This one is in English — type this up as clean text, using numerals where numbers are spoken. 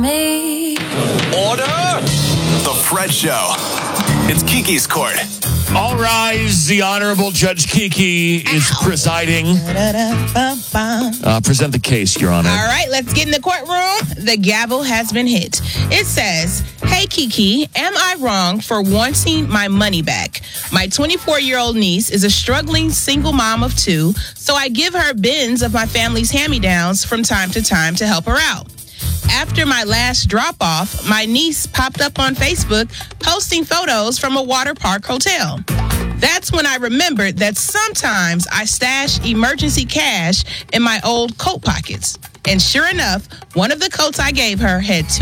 Me. Order! The Fred Show. It's Kiki's court. All rise. The Honorable Judge Kiki is presiding. Present the case, Your Honor. All right, let's get in the courtroom. The gavel has been hit. It says, "Hey, Kiki, am I wrong for wanting my money back? My 24-year-old niece is a struggling single mom of two, so I give her bins of my family's hand-me-downs from time to time to help her out. After my last drop-off, my niece popped up on Facebook posting photos from a water park hotel. That's when I remembered that sometimes I stash emergency cash in my old coat pockets. And sure enough, one of the coats I gave her had